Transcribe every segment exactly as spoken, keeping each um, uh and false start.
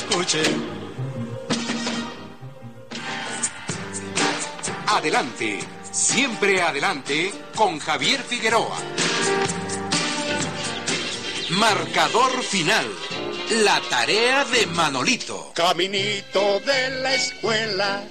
escuche. Adelante, siempre adelante con Javier Figueroa. Marcador final. La tarea de Manolito. Caminito de la escuela.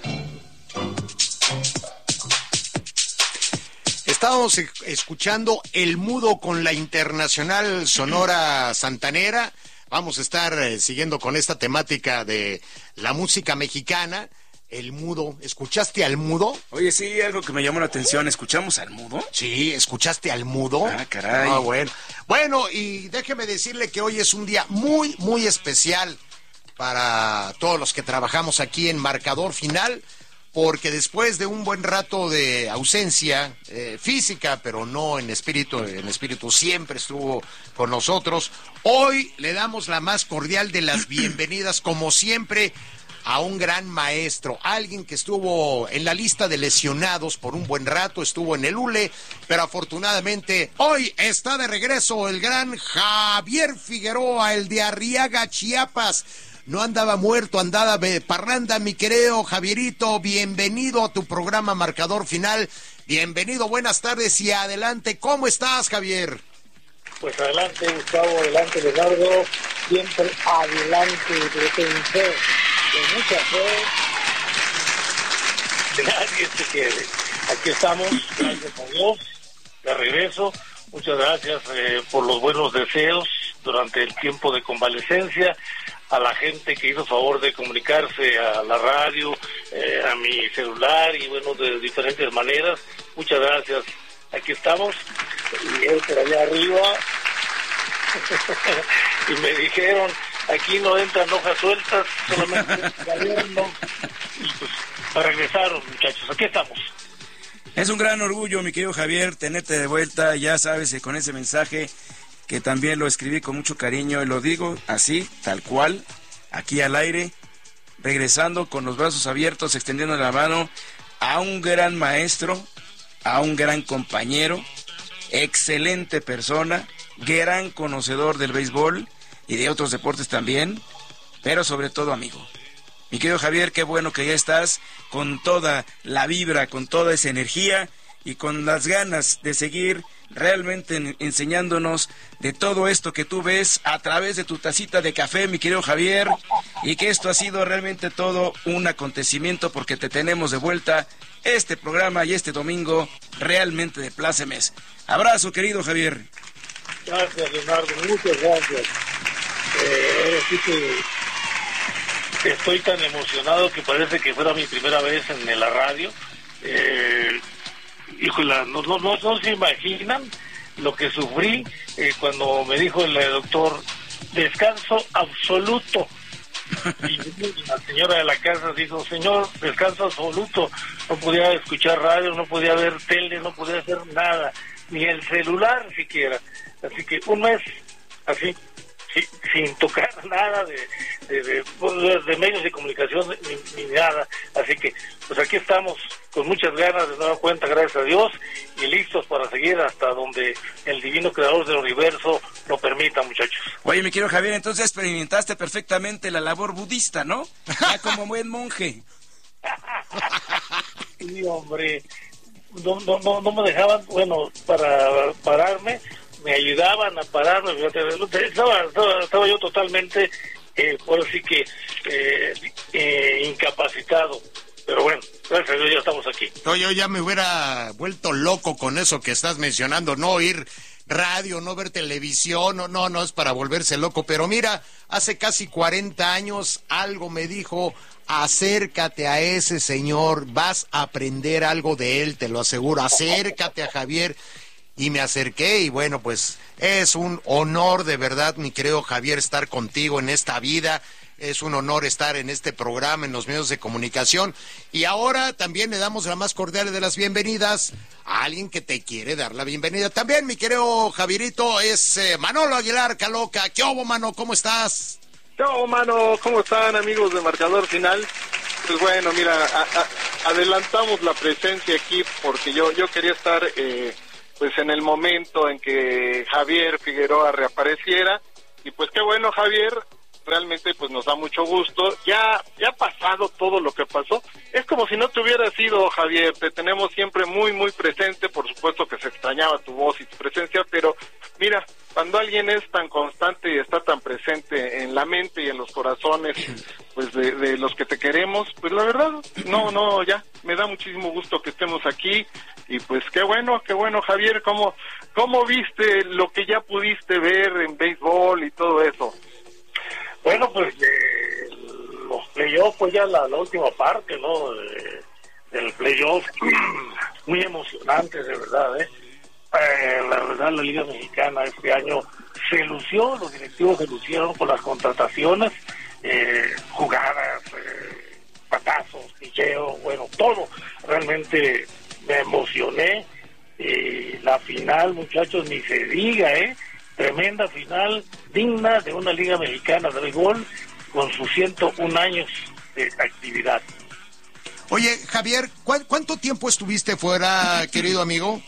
Estábamos escuchando El Mudo con la Internacional Sonora Santanera. Vamos a estar eh, siguiendo con esta temática de la música mexicana. El Mudo. ¿Escuchaste al Mudo? Oye, sí, algo que me llamó la atención. ¿Escuchamos al Mudo? Sí, ¿escuchaste al Mudo? Ah, caray. Ah, bueno. Bueno, y déjeme decirle que hoy es un día muy, muy especial para todos los que trabajamos aquí en Marcador Final, porque después de un buen rato de ausencia eh, física, pero no en espíritu, en espíritu siempre estuvo con nosotros, hoy le damos la más cordial de las bienvenidas, como siempre, a un gran maestro, alguien que estuvo en la lista de lesionados por un buen rato, estuvo en el U L E, pero afortunadamente hoy está de regreso el gran Javier Figueroa, el de Arriaga, Chiapas. No andaba muerto, andaba de parranda, mi querido Javierito. Bienvenido a tu programa Marcador Final. Bienvenido, buenas tardes y adelante. ¿Cómo estás, Javier? Pues adelante, Gustavo, adelante, Leonardo. Siempre adelante, con fe, con mucha fe. Nadie se quiere. Aquí estamos, gracias a Dios, de regreso. Muchas gracias eh, por los buenos deseos durante el tiempo de convalecencia. A la gente que hizo favor de comunicarse a la radio, eh, a mi celular y bueno, de diferentes maneras. Muchas gracias. Aquí estamos, y él por allá arriba, y me dijeron, aquí no entran hojas sueltas, solamente gobierno, y pues regresaron, muchachos, aquí estamos. Es un gran orgullo, mi querido Javier, tenerte de vuelta, ya sabes, con ese mensaje que también lo escribí con mucho cariño y lo digo así, tal cual, aquí al aire, regresando con los brazos abiertos, extendiendo la mano a un gran maestro, a un gran compañero, excelente persona, gran conocedor del béisbol y de otros deportes también, pero sobre todo amigo. Mi querido Javier, qué bueno que ya estás con toda la vibra, con toda esa energía y con las ganas de seguir realmente enseñándonos de todo esto que tú ves a través de tu tacita de café, mi querido Javier, y que esto ha sido realmente todo un acontecimiento porque te tenemos de vuelta este programa y este domingo realmente de plácemes. Abrazo, querido Javier. Gracias, Leonardo, muchas gracias. Eh, ahora sí que estoy tan emocionado que parece que fuera mi primera vez en la radio. Eh, híjole, no, no, no, no se imaginan lo que sufrí eh, cuando me dijo el doctor, descanso absoluto. Y la señora de la casa dijo, señor, descanso absoluto. No podía escuchar radio, no podía ver tele, no podía hacer nada, ni el celular siquiera. Así que un mes así, sin, sin tocar nada de, de, de, de medios de comunicación ni, ni nada. Así que pues aquí estamos con muchas ganas de nueva cuenta, gracias a Dios, y listos para seguir hasta donde el divino creador del universo lo permita, muchachos. Oye, mi querido Javier, entonces experimentaste perfectamente la labor budista, ¿no? Ya como buen monje. Sí, hombre, no, no, no, no me dejaban, bueno, para pararme, me ayudaban a pararme, estaba, estaba, estaba yo totalmente, eh, por así que, eh, eh, incapacitado. Pero bueno, gracias a Dios ya estamos aquí. No, yo ya me hubiera vuelto loco con eso que estás mencionando, no oír radio, no ver televisión, no, no, no es para volverse loco. Pero mira, hace casi cuarenta años algo me dijo, acércate a ese señor, vas a aprender algo de él, te lo aseguro, acércate a Javier. Y me acerqué y bueno, pues es un honor de verdad, mi querido Javier, estar contigo en esta vida. Es un honor estar en este programa, en los medios de comunicación. Y ahora también le damos la más cordial de las bienvenidas a alguien que te quiere dar la bienvenida. También, mi querido Javierito, es eh, Manolo Aguilar Caloca. ¿Qué hubo, mano? ¿Cómo estás? ¿Qué hubo, mano? ¿Cómo están, amigos de Marcador Final? Pues bueno, mira, a, a, adelantamos la presencia aquí porque yo, yo quería estar eh, pues en el momento en que Javier Figueroa reapareciera. Y pues qué bueno, Javier, realmente pues nos da mucho gusto. Ya, ya ha pasado todo lo que pasó. Es como si no te hubieras ido, Javier. Te tenemos siempre muy, muy presente. Por supuesto que se extrañaba tu voz y tu presencia, pero mira, cuando alguien es tan constante y está tan presente en la mente y en los corazones, pues de, de los que te queremos, pues la verdad, no, no, ya, me da muchísimo gusto que estemos aquí, y pues qué bueno, qué bueno, Javier. ¿Cómo, cómo viste lo que ya pudiste ver en béisbol y todo eso? Bueno, pues eh, los playoffs, pues ya la, la última parte, ¿no? De, del playoff, muy emocionante, de verdad, ¿eh? Eh, la verdad, la Liga Mexicana este año se lució, los directivos se lucieron con las contrataciones, eh, jugadas, eh, patazos, picheo, bueno, todo. Realmente me emocioné. Eh, la final, muchachos, ni se diga, ¿eh? Tremenda final, digna de una Liga Mexicana de béisbol con sus ciento un años de actividad. Oye, Javier, ¿cu- ¿cuánto tiempo estuviste fuera, querido amigo?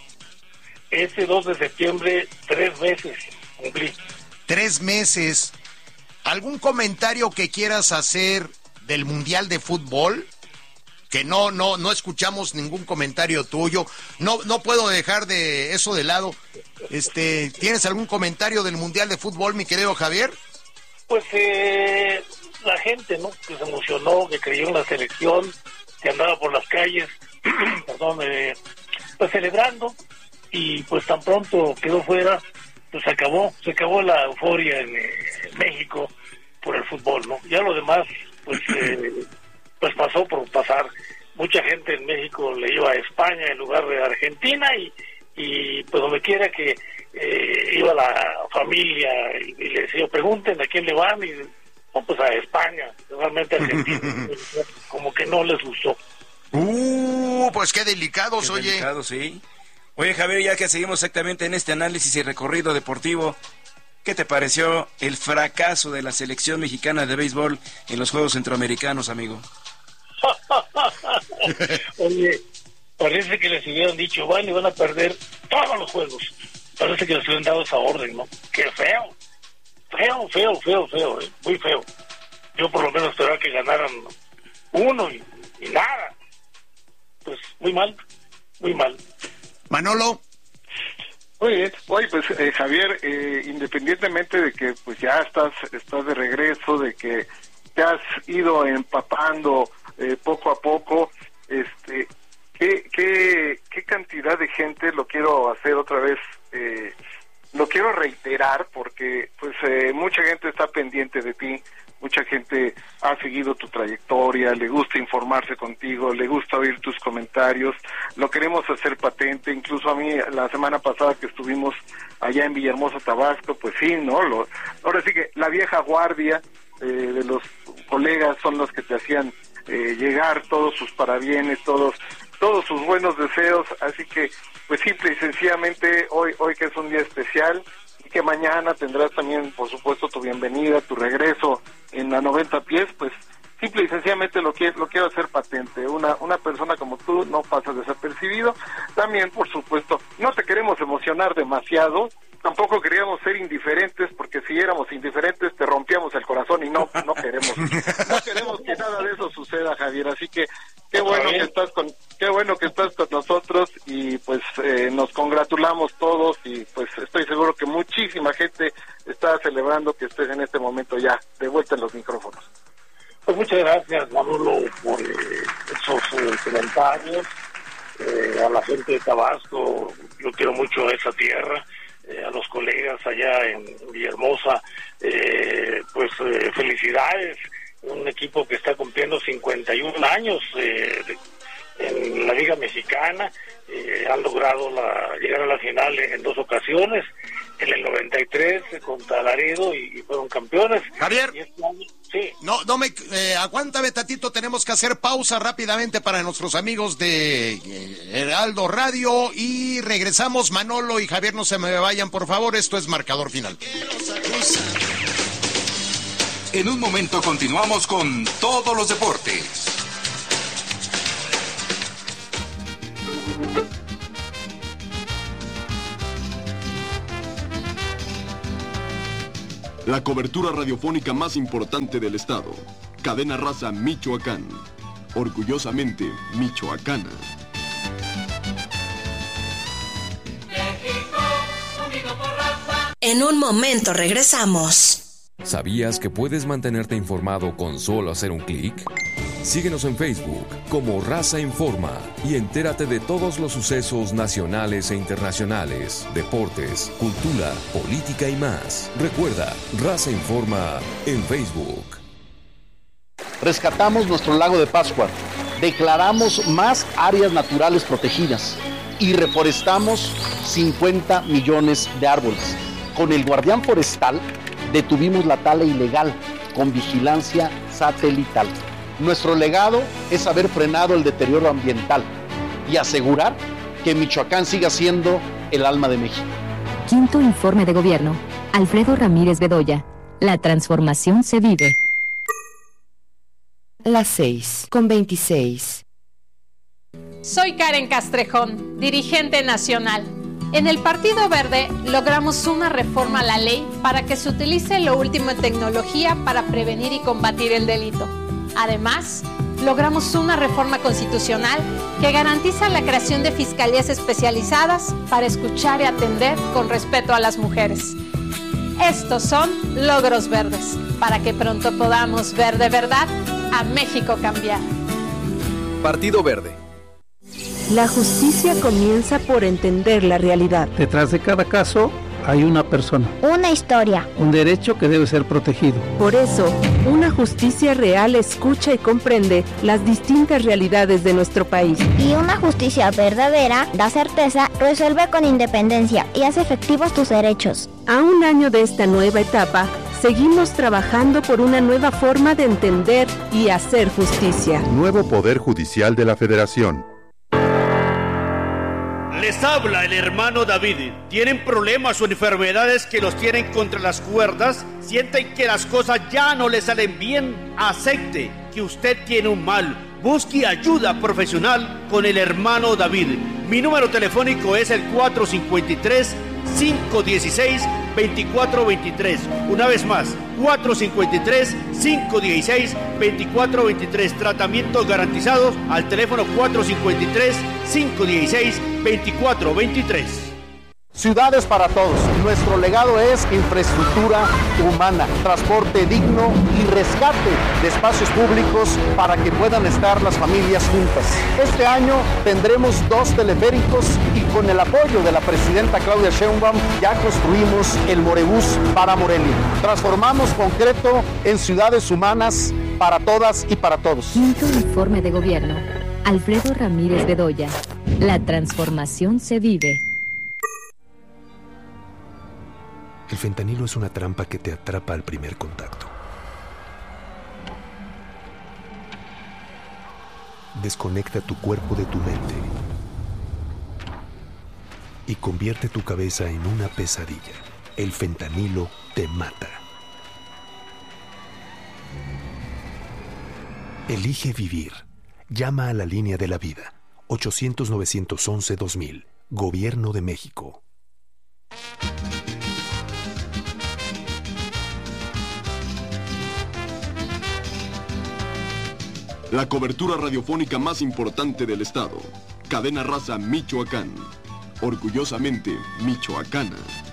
Ese dos de septiembre, tres veces cumplí. Tres meses. ¿Algún comentario que quieras hacer del Mundial de Fútbol? Que no, no, no escuchamos ningún comentario tuyo. No, no puedo dejar de eso de lado. Este, ¿tienes algún comentario del Mundial de Fútbol, mi querido Javier? Pues eh, la gente, ¿no? Que se emocionó, que creyó en la selección, que andaba por las calles, perdón, eh, pues celebrando, y pues tan pronto quedó fuera, pues se acabó, se acabó la euforia en, eh, en México por el fútbol, ¿no? Ya lo demás, pues, eh, pues pasó por pasar. Mucha gente en México le iba a España en lugar de Argentina, y, y pues donde quiera que eh, iba la familia y, y les decía, pregunten a quién le van, y no, pues a España, realmente a Argentina, como que no les gustó. Uh, pues qué delicados, Qué oye. delicado, sí. Oye, Javier, ya que seguimos exactamente en este análisis y recorrido deportivo, ¿qué te pareció el fracaso de la selección mexicana de béisbol en los Juegos Centroamericanos, amigo? Oye, parece que les hubieran dicho, van y van a perder todos los juegos. Parece que les hubieran dado esa orden, ¿no? Qué feo. Feo, feo, feo, feo, ¿eh? Muy feo. Yo por lo menos esperaba que ganaran uno y, y nada. Pues muy mal, muy mal. Manolo. Muy bien. Oye, pues eh, Javier, eh, independientemente de que pues ya estás, estás de regreso, de que te has ido empapando eh, poco a poco, este, ¿qué, qué, qué cantidad de gente, lo quiero hacer otra vez, eh, lo quiero reiterar, porque pues eh, mucha gente está pendiente de ti, mucha gente ha seguido tu trayectoria, le gusta informarse contigo, le gusta oír tus comentarios, lo queremos hacer patente. Incluso a mí la semana pasada que estuvimos allá en Villahermosa, Tabasco, pues sí, ¿no? Lo, ahora sí que la vieja guardia eh, de los colegas son los que te hacían eh, llegar todos sus parabienes, todos todos sus buenos deseos, así que pues simple y sencillamente hoy hoy que es un día especial, y que mañana tendrás también, por supuesto, tu bienvenida, tu regreso en la noventa pies, pues simple y sencillamente lo quiero, lo quiero hacer patente. Una una persona como tú no pasa desapercibido. También, por supuesto, no te queremos emocionar demasiado, tampoco queríamos ser indiferentes, porque si éramos indiferentes te rompíamos el corazón, y no no queremos no queremos que nada de eso suceda, Javier. Así que qué bueno que estás con qué bueno que estás con nosotros, y pues eh, nos congratulamos todos, y pues estoy seguro que muchísima gente está celebrando que estés en este momento ya de vuelta en los micrófonos. Pues muchas gracias, Manolo, por eh, esos eh, comentarios. Eh, a la gente de Tabasco, yo quiero mucho a esa tierra, eh, a los colegas allá en Villahermosa, eh, pues eh, felicidades, un equipo que está cumpliendo cincuenta y un años eh, de, en la Liga Mexicana, eh, han logrado la, llegar a la final en, en dos ocasiones, en el noventa y tres contra Laredo, y, y fueron campeones. Javier. Y este año, sí. No, no me, eh, aguántame tantito, tenemos que hacer pausa rápidamente para nuestros amigos de eh, Heraldo Radio, y regresamos. Manolo y Javier, no se me vayan, por favor, esto es Marcador Final. En un momento continuamos con todos los deportes. La cobertura radiofónica más importante del estado. Cadena Raza Michoacán. Orgullosamente michoacana. En un momento regresamos. ¿Sabías que puedes mantenerte informado con solo hacer un clic? Síguenos en Facebook como Raza Informa y entérate de todos los sucesos nacionales e internacionales, deportes, cultura, política y más. Recuerda, Raza Informa en Facebook. Rescatamos nuestro lago de Pátzcuaro, declaramos más áreas naturales protegidas y reforestamos cincuenta millones de árboles. Con el guardián forestal detuvimos la tala ilegal con vigilancia satelital. Nuestro legado es haber frenado el deterioro ambiental y asegurar que Michoacán siga siendo el alma de México. Quinto informe de gobierno. Alfredo Ramírez Bedoya. La transformación se vive. Las seis con veintiséis. Soy Karen Castrejón, dirigente nacional. En el Partido Verde logramos una reforma a la ley para que se utilice lo último en tecnología para prevenir y combatir el delito. Además, logramos una reforma constitucional que garantiza la creación de fiscalías especializadas para escuchar y atender con respeto a las mujeres. Estos son logros verdes, para que pronto podamos ver de verdad a México cambiar. Partido Verde. La justicia comienza por entender la realidad. Detrás de cada caso hay una persona. Una historia. Un derecho que debe ser protegido. Por eso, una justicia real escucha y comprende las distintas realidades de nuestro país. Y una justicia verdadera da certeza, resuelve con independencia y hace efectivos tus derechos. A un año de esta nueva etapa, seguimos trabajando por una nueva forma de entender y hacer justicia. Nuevo Poder Judicial de la Federación. Les habla el hermano David. ¿Tienen problemas o enfermedades que los tienen contra las cuerdas? ¿Sienten que las cosas ya no les salen bien? Acepte que usted tiene un mal. Busque ayuda profesional con el hermano David. Mi número telefónico es el cuatro cinco tres, cinco uno seis, dos cuatro dos tres. Una vez más, cuatro cinco tres, cinco uno seis, dos cuatro dos tres. Tratamientos garantizados al teléfono cuatro cinco tres, cinco uno seis, dos cuatro dos tres. Ciudades para todos. Nuestro legado es infraestructura humana, transporte digno y rescate de espacios públicos para que puedan estar las familias juntas. Este año tendremos dos teleféricos y con el apoyo de la presidenta Claudia Sheinbaum ya construimos el Morebús para Morelia. Transformamos concreto en ciudades humanas para todas y para todos. Quinto informe de gobierno. Alfredo Ramírez Bedoya. La transformación se vive. El fentanilo es una trampa que te atrapa al primer contacto. Desconecta tu cuerpo de tu mente y convierte tu cabeza en una pesadilla. El fentanilo te mata. Elige vivir. Llama a la línea de la vida. ochocientos, novecientos once, dos mil. Gobierno de México. La cobertura radiofónica más importante del estado. Cadena Raza Michoacán. Orgullosamente michoacana.